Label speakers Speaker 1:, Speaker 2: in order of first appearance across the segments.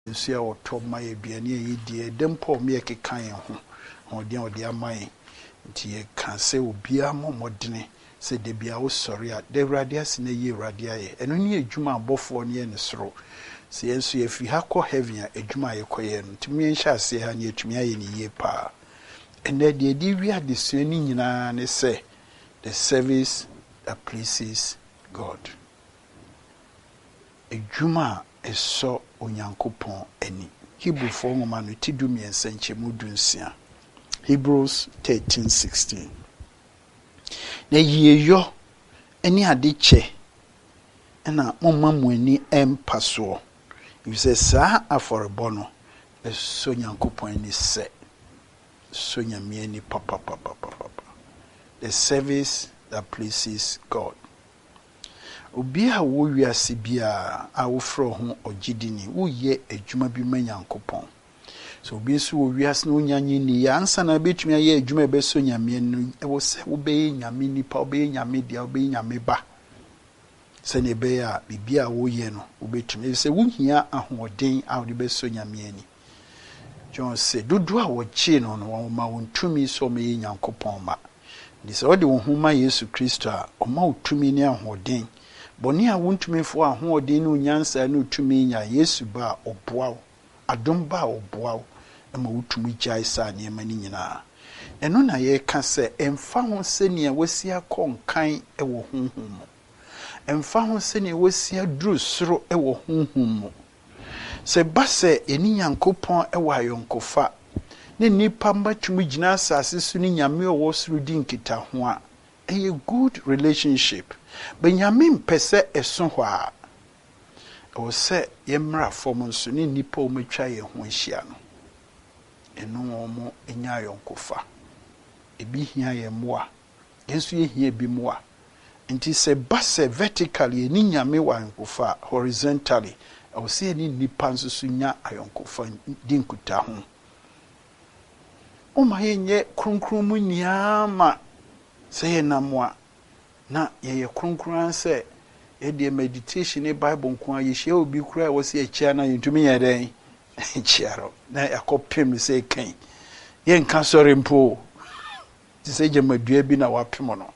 Speaker 1: nso ya oto ma ye aduane yi die dempo me kekan ye ho odi amai nti ye kan se obia momodene se de bia wo sori a de Awurade ase na ye Awurade aye eno ne adwuma abofo ne ye ne soro se yenso ye fi ha kɔ heaven a adwuma ye kɔye no nti me nhya ase ha ne atumi aye ne ye pa ene de di wi adesua ni nyina ne se the service that pleases God. Adwuma eso onyankopɔn ani. Hebrew for ngoma no ti du miensa nkyemu dunsia. Hebrews 13:16. Na yiyeyo ani ade che na momma mu ani empaso. You say sa aforebo no eso onyankopɔn ani se. So nyame ani papa. The service that pleases God. Obi a wo wiase bia a wo fro ho ogidini wo ye adwuma bi manyankopɔn. So obi so wo wiase no nyanyi ni ya ansa na betumi aye adwuma be so nyame no e wo se wo be nyame nipa wo be nyame dia wo be nyame ba. Se ne be ya bibia wo ye no wo betumi se wo hia ahoden a wo be so nyame ani. John say dodo a wo chi no wo ma wo ntumi so me nyankopɔn ma. This all the Huma Yesu Christo, or more to me near Hodin. Bonia won't me for a Hodin, no yansa, no to me, Yesu bar or bow, a dumba or bow, and mo to me jaisa near Manina. And on I can say, and found senior was see a con kind a home. And found senior was see a drew through a home. Say, Basse, any young coupon a wire fa. Ne nipa matumi gina asase so ni nyame owo suru di nkita ho a good relationship but nyame mpese eso ho a o se yemra fom nso ni nipa o metwa ye ho ahia no eno omo enya ayonkofa ebi hia ye moa yenso ye hia bi moa nti se base vertically ni nyame wa ayonkofa horizontally o se ni nipa nso so nya ayonkofa di nkuta ho. Oma yenye kronkron nyama se namwa na ye kronkron se e de meditation e bible nko a ye hye obi kura wo se achia na yentumi ye den chiaro na yakopem se kan ye nka sori mpo ti se je madua bi na wapem no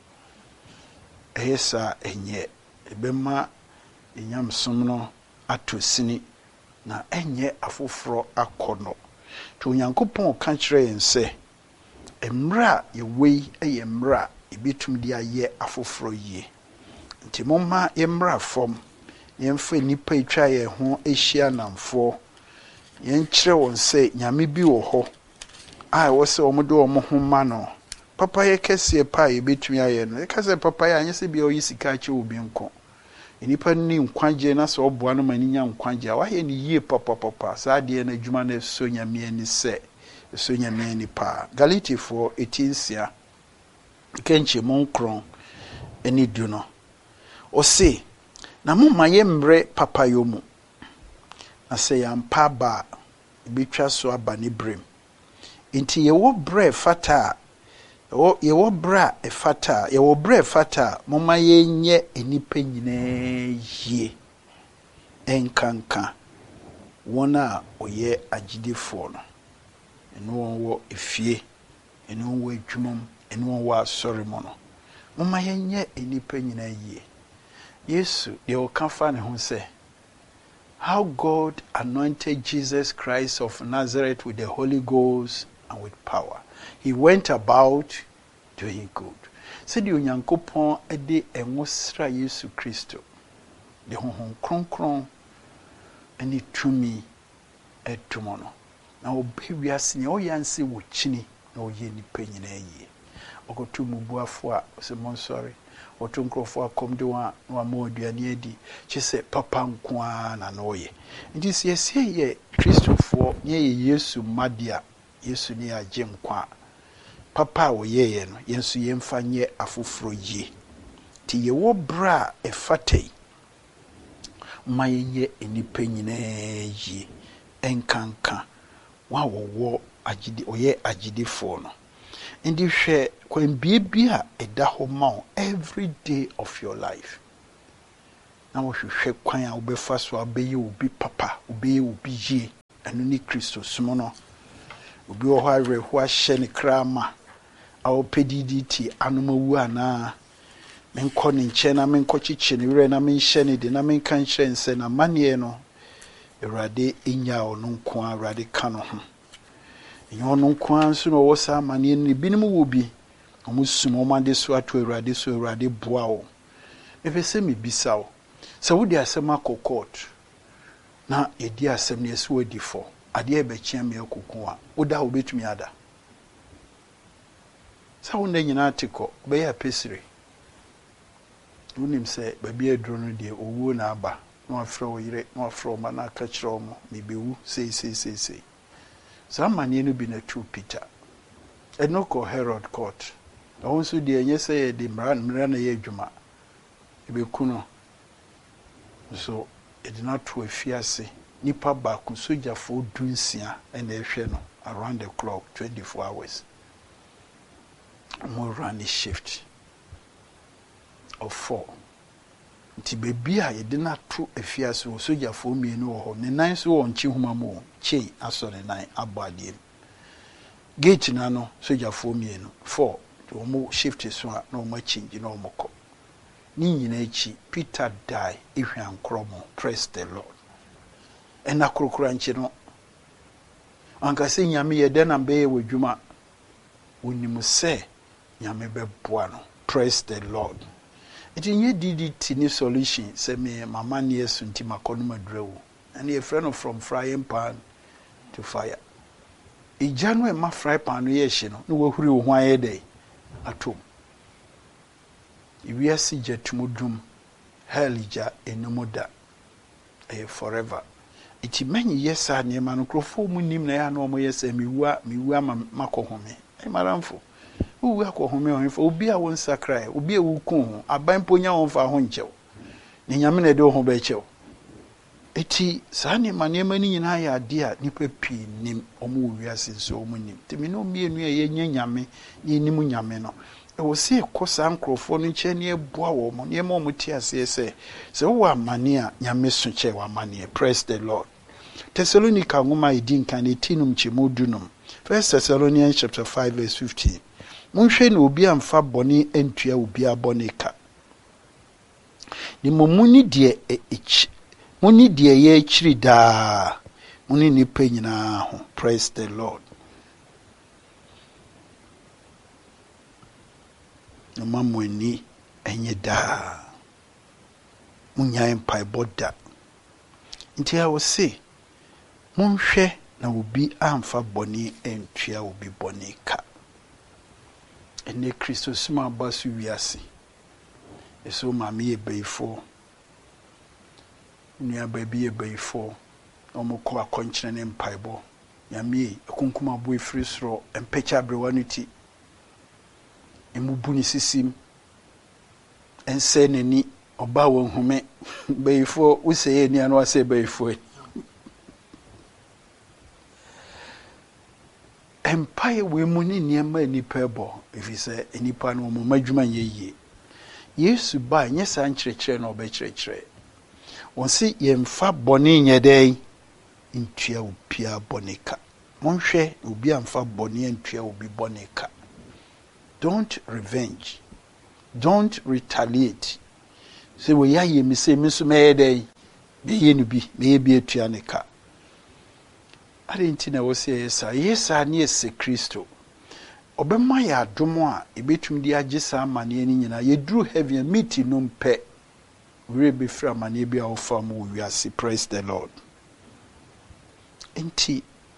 Speaker 1: ehesa enye ebema enyam som no atosini na enye afoforo akono. To Yankopon ka kire ense emra ye wei eye mra ebetum dia ye afoforo ye nti momma ye mra fom ye mfa nipa etwa ye ho ehia namfo ye nkire won se nyame bi wo ho a wo se omodo omo ho ma no papa ye kese pa ye betum aye no ye kase papa ye anye se bia oyisika chi obi nko nipa ni nkwaje na so oboa no mani nya nkwaje a wahe ni yie papa saa de na adwuma na so nyame ani se so nyame ani pa. Galatifo 18:6 kenche monkron eni du no o se na mumma ye mbre papa yo mu na se ya mpa ba bitwa so aba ne brem nti ye wo bre fata ye wo bra e fata ye wo bre fata moma ye nye enipa nyina yie enkanka wona oye agidefo no eno wo efie eno wo adwumom eno wo asori mo no moma ye nye enipa nyina yie. Yesu ye o kanfa ne ho se how God anointed Jesus Christ of Nazareth with the Holy Ghost and with power. He went about doing good. Said you Yankopon ede enwosra Yesu Kristo. De honhom kronkron ani tumi etumono. Na obe wiase ne oyanse wo chini na oye nipa nyina yi. Okotu mubuafo a se mon sorry. Otu nkrofo akomde wa ma aduane adi. Chise papa nko na na oye. Nti se ye Kristofo ye Yesu madia. Yesu ni agye nkwa. Papa wo ye no yensu yemfa nye afoforo ye. Ti ye wo bra efatei. Ma ye enipa nyina ye. Enkanka. Wa wo agide oye agidefo no. Ndi hwe kwan bia eda ho ma every day of your life. Na wo hwe kwan a wo befa so abeyi obi papa, obeyi obi ye. ɛno ne Kristo som no obi wɔ hɔ awerɛhoɔ ahyɛ ne kra ma a wɔpɛ DDT anom awu anaa menkɔ ne nkyɛn na menkɔkyekye ne werɛ na menhyɛ ne de na menka nkyerɛ nsɛ na amanneɛ no Awurade enya ɔno nko a Awurade ka no ho ɛnyɛ ɔno nko a nso na ɔwɔ saa amanneɛ no binom wɔ bi ɔmo sum ɔmo ade so ato Awurade so Awurade boa wo mepɛ sɛ mebisa wo sɛ wode asɛm akɔ court na yɛdi asɛm no yɛsɛ wadi fɔ adeɛ ɛbɛkyea me akoko a woda a wobɛtumi ada sɛ wo nda nyinaa te kɔ wobɛyɛ apɛsire wonim sɛ baabi aduro no deɛ owuo na aba na wafrɛ wo yere na wafrɛ wo ma na aka kyerɛ wo mo mebɛwu sei saa amanneɛ no bi na tu Peter ɛno kɔ Herod court ɛho nso deɛ ɛnyɛ sɛ yɛde mmara na yɛ adwuma ɛbɛku no so yɛde no ato afiase nipa baako sogyafoɔ 16 ɛna ɛhwɛ no around the clock 24 hours more run shift of 4 nti beebi a yɛde no ato afiase wɔ sogyafoɔ mmienu wɔ hɔ ne nan so wɔ nkye homa mu kyei asɔ ne nan abɔ adeɛ mu gate na no sogyafoɔ mmienu 4 wɔn shift so a na wɔn akyi na wɔn kɔ ne nyinaa akyi Peter die ehwɛ ankorɔmo praise the Lord ɛna korokora nkye no anka sɛ nyame yɛ dɛ na bɛyɛ wɔ adwuma onim sɛ nyame bɛboa no praise the Lord it nye DDT ni solution sɛ me mama ne yesu nti makɔno madura wo and a friend of from frying pan to fire ija no e ma fry pan no ye hye no na wahuri wo ho ayɛ dɛ atom iwiase gyatumudum hell ija enumoda forever iti manyi yesa ne ma no krofo mu nim na ya na omo yesa miwua makɔhome e maramfo uwe akɔhome ohemfo obi a won sakrai obi a wukun ho abanponya won fa ho nkyɛw ne nyame na de ho ba kyɛw eti saa ne ma ne nyina ya ade a nipa pii nim omo wiase so omo nim temi no mienu a ye nyame ne nim nyame no e wo se kosa nkrofo no nkyɛ ne eboa wo mo ne ma omo ti ase sɛ wo amane a nyame so kyɛ wo amane praise the Lord Thessalonica ngoma edin kan etinum kyemu dunum 1 Thessalonians chapter 5 verse 15 Munhwe na obi amfa bɔne antua obi abɔne ka. Ni mumuni die muni die ye akyiri daa. Muni nipa nyinaa ho. Praise the Lord. Mama ni enye daa. Munya mpaebɔ da. Nti a wo se munhwe na obi amfa bɔne antua obi bɔne ka. Ene Kristo sima basu wiase eso mame ye beifo nua baabi ye beifo omukɔ akɔnkyerɛ ne mpaebɔ nyame akunkuma bo efiri soro empecha abrewa no ti emubu ni sisim ense nani oba wo nhume beifo useye ni anu ase beifo empire we muni niema nipa ebo efise nipa no mo madwuma yeye Yesu ba nyesa nkyerɛkyerɛ na ɔbɛkyerɛkyerɛ wonsi yemfa bɔne nyɛdɛn ntua obia bɔne ka monhwɛ obi amfa bɔne ntua obi bɔne ka don't revenge don't retaliate say we ya yemi say me so mɛyɛ dɛn bɛyɛ no bi bɛyɛ bi atua ne ka Arentina wo se yesa ne ese Kristo obema ya adomo a ebetum di agye sa amane ni nyina yeduru heaven meeting no mpe we be fra amane bi a ofa mu wiase praise the Lord enti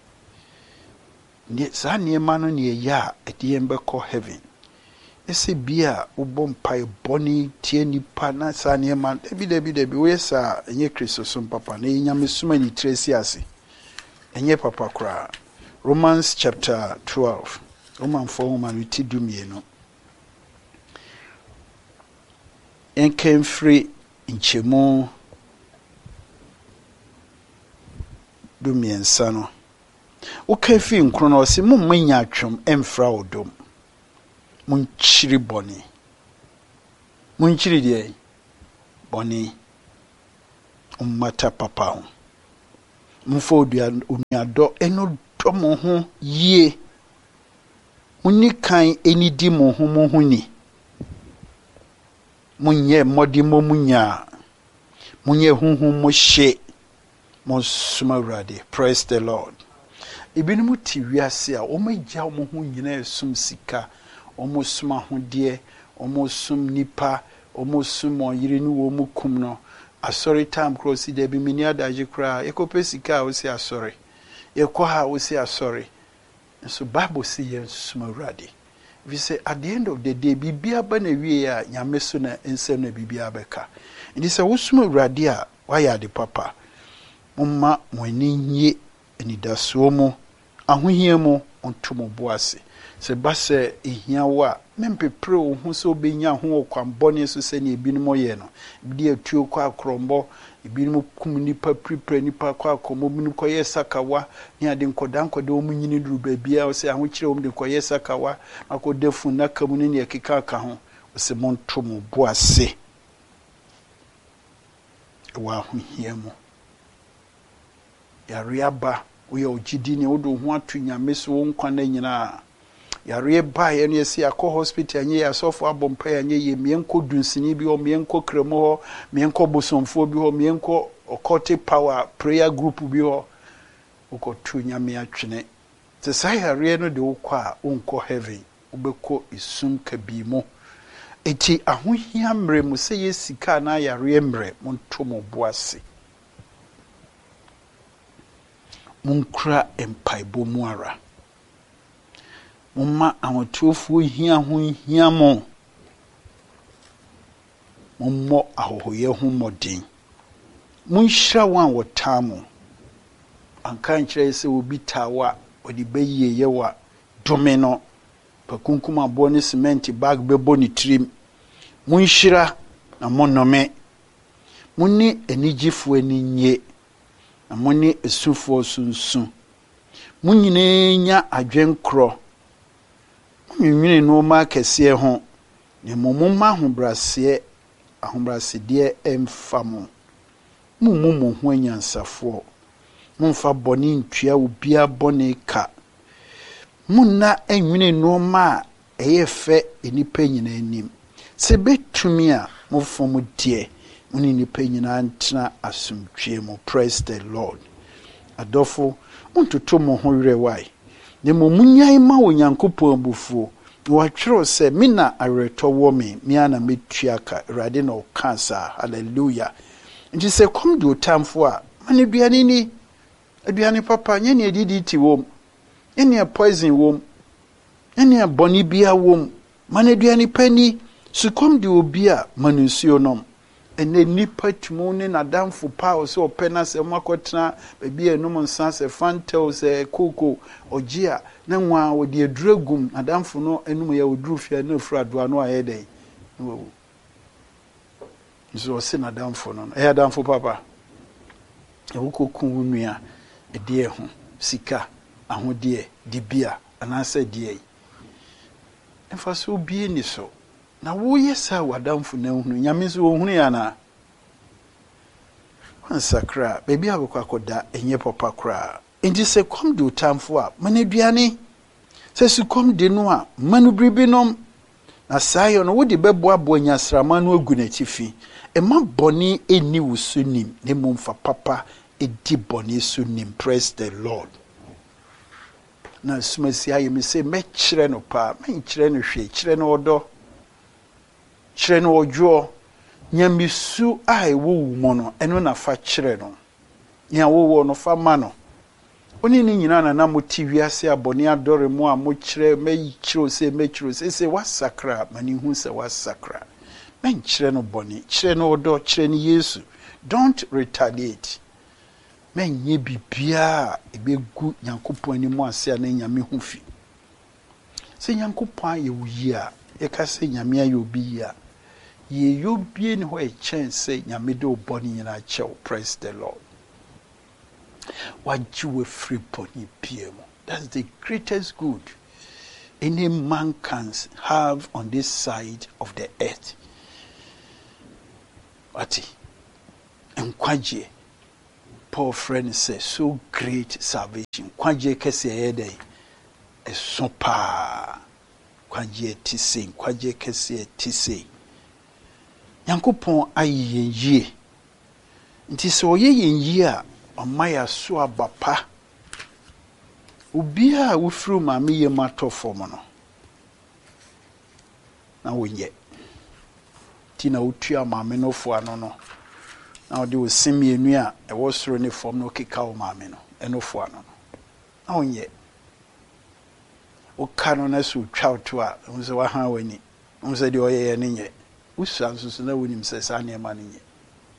Speaker 1: ne sa ne ma no ne ya ede mbekɔ heaven ese bia ubom pai boni tie nipa na sa ne ma dabi we sa enye Kristo so papa na nyame suma ni tresi ase enye papa kra Romans chapter 12 Roman 4:12 enken free nchemu dumiensa no okafi nkro no se mummanya atwom emfra odom munchiri boni munchiri die boni ummata papa ho mfo onuado eno dɔ mo ho yie muni kan eni di mo ho ni munye modi mo munya munye hunhun mo hye mo suma Awurade. Praise the Lord. Ibinum ti wiase a o magya mo ho nyina esum sika o mo suma hode o mo sum nipa o mo sum oyire ni wo mu kum no asori time cross de bi mini adaje kra ekope sika o si asori ekoha o si asori. So Bible say yen suma Awurade. We say at the end of the day bibia ba na wie a nyame so na ensem na bibia beka. Ndi say wo suma Awurade a waya de papa mumma mo ani nye anidaso mu ahohia mu ontomo boase se ba se ehia wa mempepre wo hu so benya ho kwambone so se ne ebinimo ye no bidi atuo kwa akrombo ebinimo kum nipa prepare nipa kwa akomo binu koye sakawa ni ade nkoda wo munyini duru babia wo se ahokyere wo de koye sakawa akodefu na kamu ne ekeka aka ho wo se montomo boase wa ahohia mu yariaba we ogidi ne wodo ho atu nyame so wo nkwa na nyina yare ba ye no yesi akọ hospital anye ya sofo abompa anye ye mienko dunsini bi o mienko kremo ho mienko bosomfo bi ho mienko okote power prayer group bi ho ukotu nyame atwene te sai yare no de wokọ a unko heaven ubeko isum kabimo eti ahohia mre mu se yesika na yare mre montomo boase munkra empaibo muara mumma awotofo hia ho hia mo mummo ahohoye ho modin munhira wan wotamo ankan kire se obi tawa odi beyiye yewa domino pakunkuma abo ne cement bag bebo ni trim munhira na monome munni enigifo aninye na munni esufo sunsun munyine nya adwenkro munwene no ma kese ho ne momma ahobrase de emfamo mummu ho anyansafo mumfa boni ntua obia boni ka munna enwene no ma eyefe enipa nyina anim se betumi a mufom de muni nipa nyina ntena asumtwe mu. Praise the Lord. Adofo untutu mo ho werewai ne momunyan ma onyankopon abufuo watwero se mina areto wo me ana metua ka Awurade no kansa. Hallelujah. Nti se kom de otamfo a mane duane ni aduane papa nye ne edidi ti wom nye poison wom nye boni bia wom mane duane pani su kom de obi a manusuo nom ene nipa tumu ne nadamfo pa o se opena se makotena baabi enum nsa se fantel se koko ogia na nwa odi aduragum nadamfo no enum ya oduru fia na frado no ayedai wo so se nadamfo no nadamfo papa e wokokun wunua ede ho sika ahode dibia anase die emfa so bie ni so na wo yesa wadamfo na hunu nyame so hunu ya na ansakra baby abokwa koda enye papa kra enti se kom do tamfo a maneduane se su kom de no a manubribinom na sayo no wodi beboabo nyasrama no agu na tifi e ma boni eni wusunim ne mumfa papa edi boni sunim. Praise the Lord. Na sumasi ayi me se me kire no pa me kire no hwe kire no odo kire no ojo nyamisu ai wo mo no eno na fa kire no nya wo no fa ma no oni ni nyina na moti wiase aboni adore mu a mo kire me kire se me kire se wasakra mani hu se wasakra men kire no boni kire no odo kire ni Yesu. Don't retaliate. Men ye bibia ebegu Nyankopon ani mu ase na nyame hu fi se Nyankopon ye wuyi a ye ka se nyame aye obi ya ye yobie ni ho e chance nyame de oboni nyina chew. Praise the Lord. Wajiwe free boni piemo. That's the greatest good any man can have on this side of the earth. Wati enkwaje Paul friend says, so great salvation. Kwaje kese yede eso pa. Kwaje tise, kwaje kese tise. Nyankopɔn ayi yie. Nti sɛ ɔyɛ yie a ɔma yɛ so aba pa. Obi a wofiri maame yɛ matɔ fam no. Na wonyɛ. Ti na wotua maame no fo ano no. Na ɔde wo simienu a ɛwɔ soro ne fam no keka wo maame no. Ɛno fo ano no. Na wonyɛ. Woka no na so twa to a, wo sɛ waha wani. Wo sɛ de ɔyɛ yɛ ne nyɛ. Usua nso so na wonim sɛ saa nneɛma no nyɛ.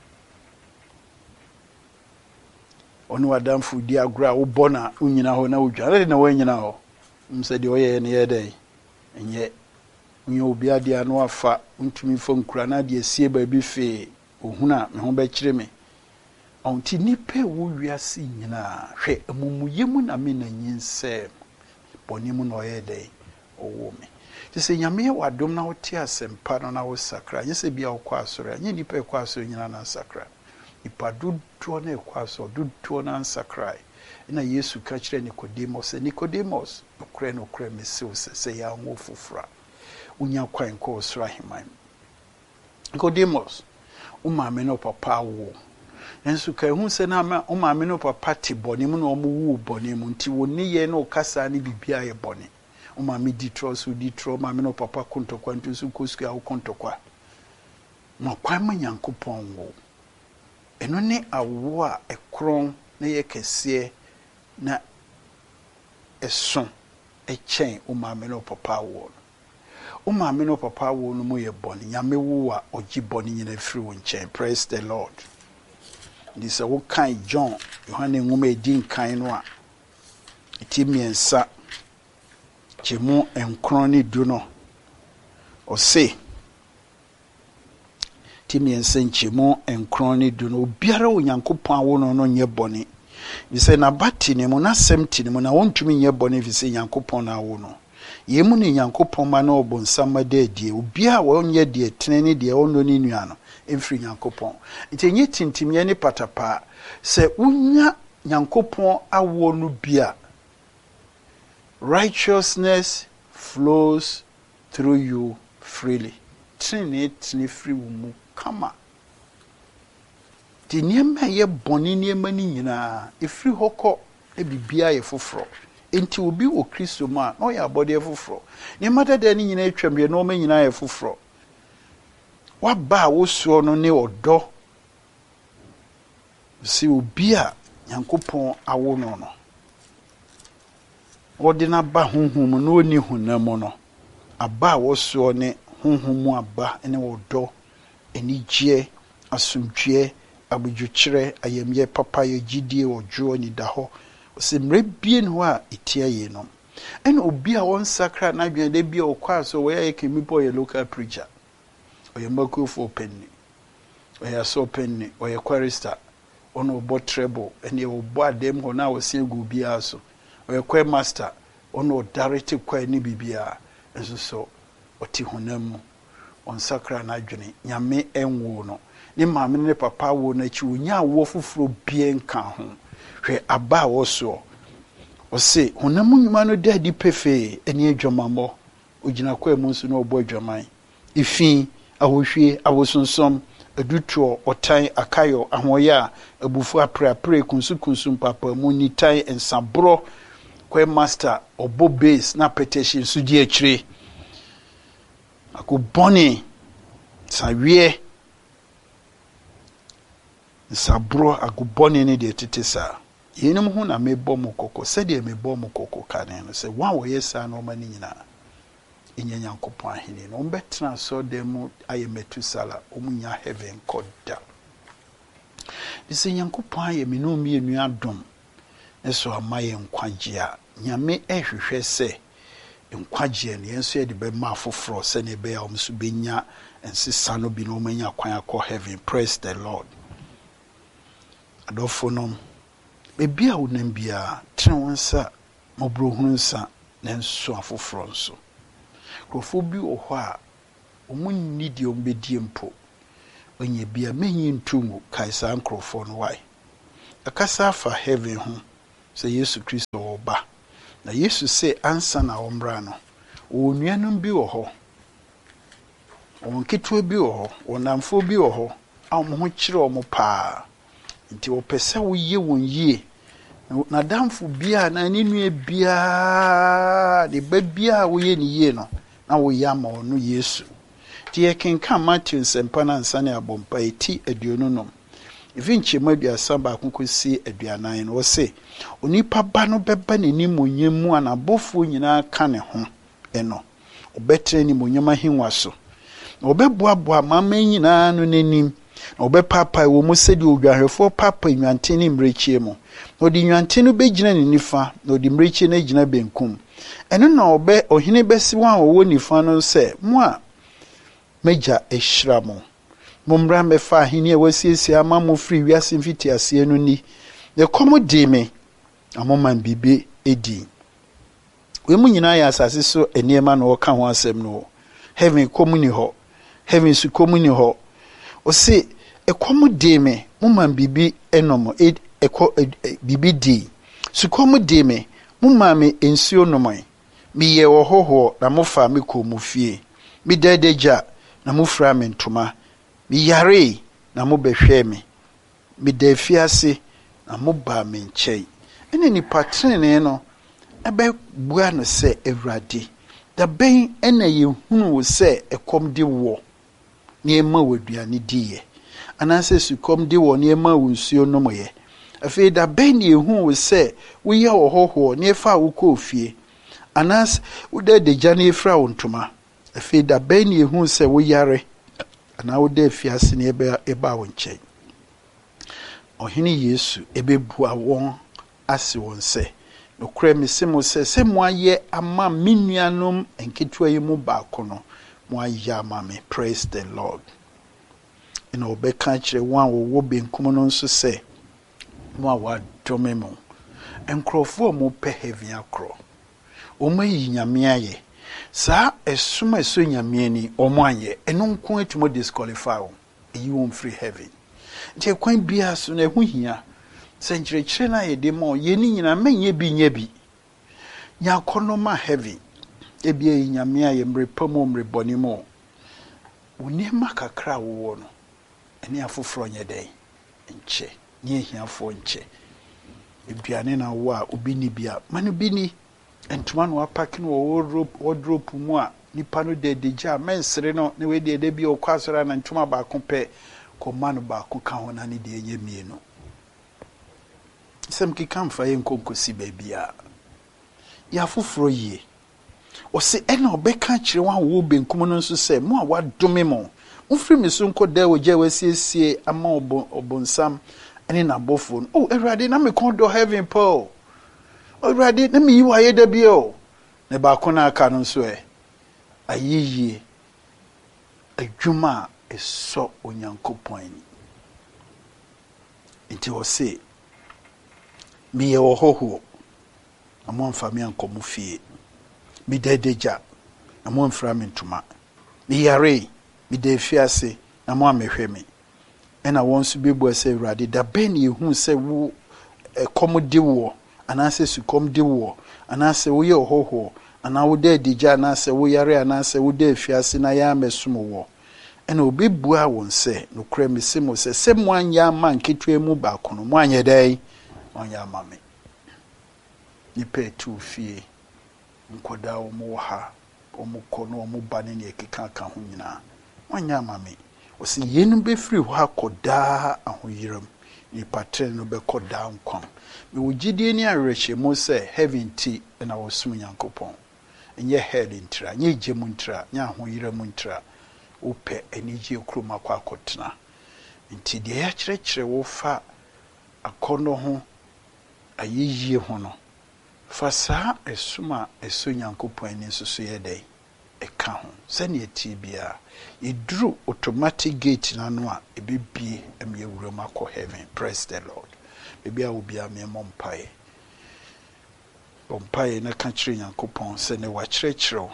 Speaker 1: Ɔno adamfo di agora wo bɔ na unyina hɔ na wodwa. Na de na wanyina hɔ. Sɛ de ɔyɛ ne yɛ dɛ. Ɛnyɛ. Unyo obi ade ano afa untumi fo nkura na de asie baabi fe ohuna me ho bɛkyere me. Ɔnti nipa wo wiase nyina hwɛ amumuye mu na me na nyinsɛ bɔne mu na ɔyɛ dɛ ɔwɔ me. Sɛ nyame wadom na wote asɛmpa no na wo sakra nyɛ sɛ bia wokɔ asɔre nyɛ nipa ɛkɔ asɔre nyina na sakra nipa dodoɔ na ɛkɔ asɔre dodoɔ na nsakra na Yesu ka kyerɛ Nicodemus sɛ Nicodemus nokora mesew sɛ yɛ anwo fofora unya kwan kɔ ɔsoro aheman Nicodemus maame no papa wo nso ka hu sɛ na maame no papa te bɔne mu na ɔmo wu bɔne mu nti woni yɛ na ɔkasa ne bibia yɛ bɔne maame di tro maame no papa kontokwa nti so kosuku a wo kontokwa ma kwan ma Nyankopɔn wo eno ne awo a ekron na yɛ kɛseɛ na ɛso ɛkyɛn maame no papa wo maame no papa wo no mu yɛ bɔne nyame wo a ɔgye bɔne nyina firi wo nkyɛn praise the Lord ndi sɛ wo kan John Yohane nwoma edi nkan no a eti miɛnsa Chemu enkron ne du no ɔse timi ensen chemu enkron ne du no obiara Onyankopɔn awo no nyɛ bɔne bi sɛ na bati ne mu na semti ne mu na wontumi nyɛ bɔne fi sɛ Nyankopɔn na awo no yemu ne Nyankopɔn ma na ɔbonsam ma da die obiara wɔnyɛ die tene ne die ɔno ne nua no emfiri Nyankopɔn nti nye tintimye ne patapa sɛ wonya Nyankopɔn awo no bia righteousness flows through you freely. Trini free wumu kama. Ti niema ye boni niema ni nyina efiri hokɔ ebibia ye foforo. Enti obi wo Kristo ma no ya abode ye foforo. Niema dada ni nyina atwambe no ma nyina ye foforo. Wa ba wo so no ne odɔ. Si obi a Nyankopɔn awo no no. Odina ba honhom no ni honam no aba woso ne honhom aba ene wodo enigye asomdwe abudwukyere ayemye papa ye gidie wodwo ni da ho se mrebie no a etia ye no ene obi a won sakra na dwen de bia okwa so we ye kemi boy ye local preacher oye makofo penni oye so penni oye chorister ono bo treble ene obo adem ho na wo se gu bia so oye master ono direct kwa ni bibia enso so oti honam on sakra na adwene nyame enwo no ni maame ne papa wo na chi onya wo foforo bie nka ho hwe aba wo so o se honam nyuma no dadi pefe eni adwamambo ogina kwa mu nso no obo adwaman ifi ahohwie awosonsom adutuo otan akayo ahoya abufu aprapre kunsu papa mu nitan ensabro kwa master obo base na petition sudi akire akoboni sawie sabro akoboni ne de tetesa yenim hu na mebɔ mu kokko sɛ de mebɔ mu kokko kane no sɛ wa wo yesa no mani nyina enya Nyankopɔn ahene no mbɛtena so dem ayemetu sala omunya heaven koda dise Nyankopɔn ayemenu mienu adom eso amaye nkwagye a nyame ehwehwɛ sɛ nkwagye ne yenso ye de be ma foforo sɛ ne be ya omso benya ensesa no bi no manya kwan akɔ heaven praise the Lord adofo no bebia wonam bia trenwonsa mobrohunu nsa na nso afoforo nso krofo bi ohɔ a omunni di ombedie mpo onye bia menyi ntumu kaisa nkrofo no wai akasa fa heaven ho sɛ Yesu Kristo wɔ ba na Yesu sɛ ansa na ɔmbra no onuanum bi wɔ hɔ onketewa bi wɔ hɔ onamfo bi wɔ hɔ a mo ho kyerɛ ɔmo paa nti wɔpɛ sɛ woyɛ wɔn yie na damfo bia na ne nua bia de ba bia woyɛ ne yie no na woyɛ ama ɔno Yesu ti yɛ kenka Matthew nsɛmpa na nsa ne abɔmpa eti aduonu nom even chema aduasa baako kɔsi aduanan no wɔse onipa ba no bɛba n'anim onyam mu anabɔfo nyinaa ka ne ho ɛno ɔbɛtena ni monyam ahengua so na ɔbɛboaboa mama nyinaa no n'anim na ɔbɛpapa wɔ mu sɛ de odwahwɛfoɔ papa nwanten ne mmirekyie mu na ɔde nwanten no bɛgyina ne nifa na ɔde mmirekyie no gyina benkum ɛno na ɔhene bɛsi wɔn a wɔwɔ nifa no sɛ mo a megya ahyira mo mommra mɛfa ahene a wasiesie ama mo firi wiase mfiti aseɛ no ni ne kɔm de me amoman bibe edi we mu nyinaa yɛ asase so nneɛma na wɔka ho asɛm no heaven kɔm ni hɔ heaven su kɔm ni hɔ ɔse ɛkɔm de me moman bibi enom bibi di su kɔm de me moman me ensuo nomoi meyɛ wɔ hɔhɔ na mofa me kɔ mu fie me dadagya na mofra me ntoma me yare na mo behwɛ me da fiase na mo ba me nkyɛn ene ni patrene no ebe bua no sɛ Awurade da bɛn ena yehunu wo sɛ ɛkɔm de wo ne ema waduane diye anase sukom de wo ne ema wo nsuo no moye afei da bɛn ne yehunu wo sɛ woyɛ wɔ hɔhɔ ne fa wo kɔ fie anas wo da gya ne fra wo ntoma afei da bɛn ne yehunu sɛ wo yare ana wo da fiase ne eba wo nkyɛn ɔhene Yesu ebebua wɔn ase wɔn sɛ nokura mesemo sɛ mo ayɛ ama menuanom enketewa yi mu baako no mo ayɛ ama me. Praise the Lord. Ina obɛka kyerɛ wɔn a wɔwɔ benkum no nso sɛ mo a wadome mo nkrɔfo mo pɛ heaven akorɔ ɔmo yi nyame ayɛ saa esuma eso nyame ni ɔmo ayɛ ɛno nko atumo disqualify wo eyi wɔn free heaven nti kwan bia so na ɛho hia sɛ nkyerɛkyerɛ na yɛde ma yɛni nyina menye bi nye bi nya akɔnɔ ma heaven ebia yi nyame ayɛ mrepa mo mrebɔne mo wonema kakra wo no ɛne afoforo nyɛ dɛn nkyɛ ne ahiafo nkyɛ eduane na wo a obi ni bia manu bi ni entuma no apake no wardrobe mu a nipa no de gya mensere no ne we de bi okwasora na ntuma ba ko pɛ kɔma no ba ko ka ho na ne de enye mienu sem ki kan fa yɛ nkonkosi baabia ya foforo yie ɔse ɛna ɔbɛka kyerɛ wɔn a wɔwɔ benkum no nso sɛ mo a wadome mo mfiri me so nkɔ da wogya wasiesie ama ɔbonsam ɛne n'abɔfo no oh Awurade na me kɔn dɔ heaven paul Awurade na me yi wa yɛ da bi o ne ba ko na aka no nso ayeye adwuma ɛsɔ onyankopɔn ni nti ɔse me yɛ wɔ hɔhɔ amo mfa me ankɔmo fie me dadagya amo mfra me ntoma me yare me da fiase amo amehwɛ me ɛna wɔn nso bebu sɛ Awurade da bɛn ne ehu sɛ wo ɛkɔm de wo anase sukom de wo anase wo yɛ hɔhɔ ana wo da dadagya anase wo yare anase wo da fiase na ya mesom wo ɛna obebua wɔn sɛ no kura me semo sɛ mo anya ma nketewa mu ba kono mo anya dai anya ma me nipa tu fie nkoda wo mo ha o mo kono o mo bane ne ekeka ka ho nyina anya ma me o se yenu be firi ho akoda ahoyiram nipa tre no be koda nkom me wo gidie ni awerehye mo sɛ heaven ti na wo sum Nyankopɔn enye hell ntra nye gye mu ntra nya ahoyiram ntra opɛ anigye kroma kwa akotena nti de ya kyerɛkyerɛ wo fa akɔnɔ ho ayeyie ho no fa saa esuma eso Nyankopɔn ni so yɛ dɛ ɛka ho sɛ ne eti bia eduru automatic gate na no a ebibie emye wuram akɔ heaven. Praise the Lord. Bibia obia me mompae ompae na ka kyerɛ Nyankopɔn sɛ ne wa kyerɛkyerɛ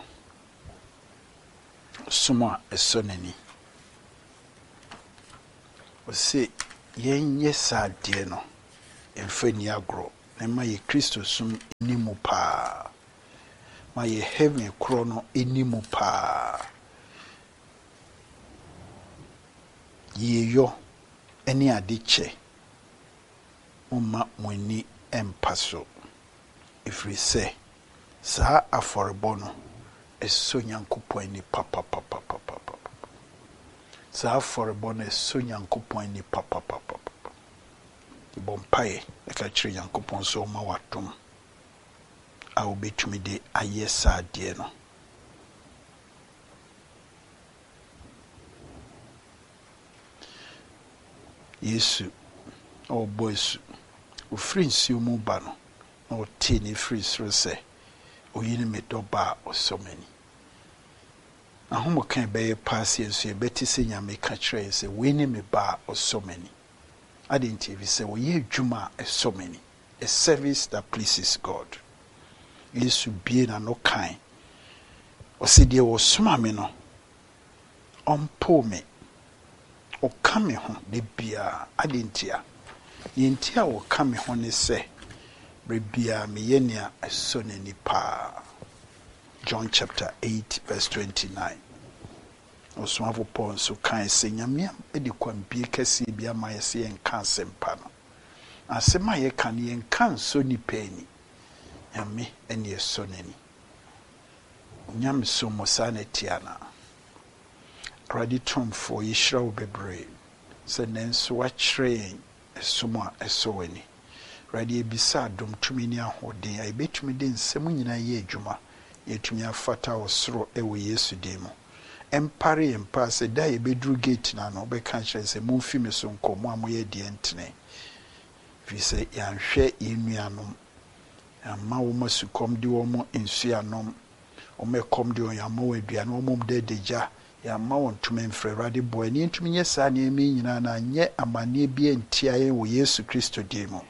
Speaker 1: suma eso nani o se yenye sa de no ɛmfa ni agorɔ na ma yɛ Kristo som ni mu paa ma yɛ heaven korɔ no ni mu paa yɛyɔ ɛne ade kyɛ momma mo ani ɛmpa so ɛfiri sɛ saa afɔrebɔ no ɛsɔ Nyankopɔn ani papapapapapa saa afɔrebɔ no ɛsɔ Nyankopɔn ani papapapapa bɔ mpaeɛ ɛka kyerɛ Nyankopɔn sɛ ɔma watom a wobɛtumi de ayɛ saa adeɛ no Yesu ɔbɔ esu ofiri nsuo mu ba no na ɔtee ne firi soro sɛ oyi ne me dɔba a ɔsɔ m'ani ahomoka ɛbɛyɛ paase nso ɛbɛte sɛ Nyame ka kyerɛ sɛ wei ne me ba a ɔsɔ m'ani ade nti ebi sɛ wɔyɛ adwuma a ɛsɔ m'ani a service that pleases God Yesu bie na no kan ɔsɛ deɛ wɔsoma me no ɔmpo me ɔka me ho de bia ade nti a yɛnti a wɔka me ho ne sɛ brebia meyɛ nea ɛsɔ n'ani paa John chapter 8 verse 29 ɔsomafo Paul nso kan sɛ Nyame de kwambie kɛseɛ bi ama yɛ sɛ yɛnka asɛmpa no asɛm a yɛka no yɛnka nsɔ nipa ani Nyame ɛne ɛsɔ n'ani Nyame so mo saa na tia na Awurade tomfoɔ yɛhyira wo bebree sɛ nanso wakyerɛ yɛn ɛsom a ɛsɔ w'ani Awurade ebisa adom tumi ne ahoɔden a yɛbɛtumi de nsɛm nyinaa yɛ adwuma yɛtumi afata wɔ soro ɛwɔ Yesu din mu ɛmpare yɛn pa sɛ da yɛbɛduru gate na no bɛka kyerɛ sɛ momfi me so nkɔmmɔ a moyɛ deɛ ntene firi sɛ yɛanhwɛ yɛn nuanom amma wo ma sukɔm de wɔ mo nsuanom wɔn ɛkɔm de wɔn amma wɔ aduane wɔn de adagya yɛamma wɔn ntoma mfrɛ Awurade boa ne ntumi nyɛ saa nneɛma yi nyinaa na nyɛ amanneɛ bi ntia yɛn wɔ Yesu Kristo din mu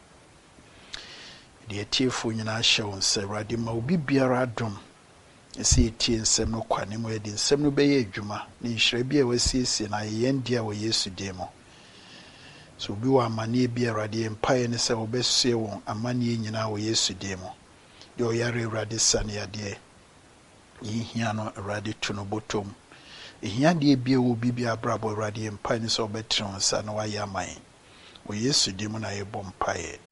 Speaker 1: deɛ tiefoɔ nyinaa hyɛ wɔn sɛ Awurade ma obi biara adom ɛsɛ yɛtie nsɛm no kwane mu yɛde nsɛm no bɛyɛ adwuma ne nhyira bi a wɔasiesie na yɛn deɛ wɔ Yesu din mu so obi wɔ amanneɛ bi Awurade mpaeɛ ne sɛ wɔbɛsoɛ wɔn amanneɛ nyinaa wɔ Yesu din mu deɛ ɔyare Awurade sane adeɛ yɛhia no Awurade to no bɔtɔm ehia deɛ bia wɔ bibi abrabɔ Awurade mpaeɛ ne sɛ wɔbɛtene wɔn nsa na wɔayɛ aman wɔ Yesu din mu na yɛbɔ mpaeɛ